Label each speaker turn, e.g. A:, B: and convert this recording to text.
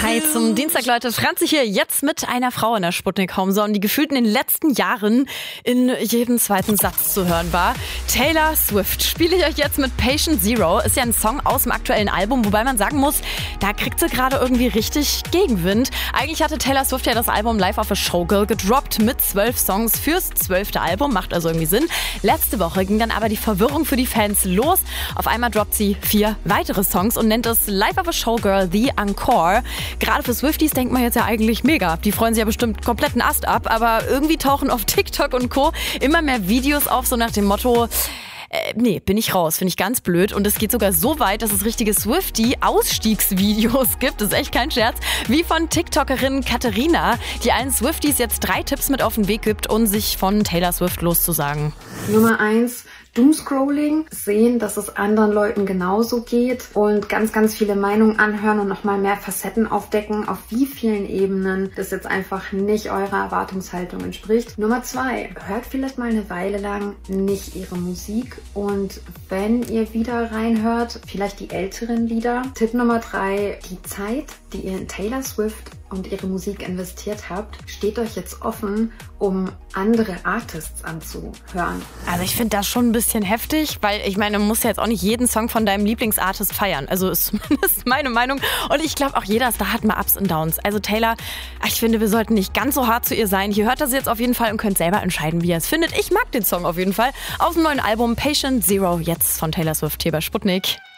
A: Hi zum Dienstag, Leute. Franzi hier jetzt mit einer Frau in der Sputnik-Homezone, die gefühlt in den letzten Jahren in jedem zweiten Satz zu hören war. Taylor Swift spiele ich euch jetzt mit Patient Zero. Ist ja ein Song aus dem aktuellen Album, wobei man sagen muss, da kriegt sie gerade irgendwie richtig Gegenwind. Eigentlich hatte Taylor Swift ja das Album Life of a Showgirl gedroppt mit 12 Songs fürs 12. Album. Macht also irgendwie Sinn. Letzte Woche ging dann aber die Verwirrung für die Fans los. Auf einmal droppt sie 4 weitere Songs und nennt es Life of a Showgirl The Encore. Gerade für Swifties denkt man jetzt ja eigentlich mega. Die freuen sich ja bestimmt kompletten Ast ab, aber irgendwie tauchen auf TikTok und Co. immer mehr Videos auf, so nach dem Motto, nee, bin ich raus, finde ich ganz blöd. Und es geht sogar so weit, dass es richtige Swiftie-Ausstiegsvideos gibt, das ist echt kein Scherz, wie von TikTokerin Katharina, die allen Swifties jetzt 3 Tipps mit auf den Weg gibt, um sich von Taylor Swift loszusagen.
B: Nummer 1. Doomscrolling, sehen, dass es anderen Leuten genauso geht und ganz, ganz viele Meinungen anhören und nochmal mehr Facetten aufdecken, auf wie vielen Ebenen das jetzt einfach nicht eurer Erwartungshaltung entspricht. Nummer 2, hört vielleicht mal eine Weile lang nicht ihre Musik und wenn ihr wieder reinhört, vielleicht die älteren Lieder. Tipp Nummer 3, die Zeit, die ihr in Taylor Swift und ihre Musik investiert habt, steht euch jetzt offen, um andere Artists anzuhören.
A: Also ich finde das schon ein bisschen heftig, weil ich meine, man muss ja jetzt auch nicht jeden Song von deinem Lieblingsartist feiern. Also ist zumindest meine Meinung. Und ich glaube auch jeder Star hat mal Ups und Downs. Also Taylor, ich finde, wir sollten nicht ganz so hart zu ihr sein. Hier hört das jetzt auf jeden Fall und könnt selber entscheiden, wie ihr es findet. Ich mag den Song auf jeden Fall. Aus dem neuen Album Patient Zero, jetzt von Taylor Swift hier bei Sputnik.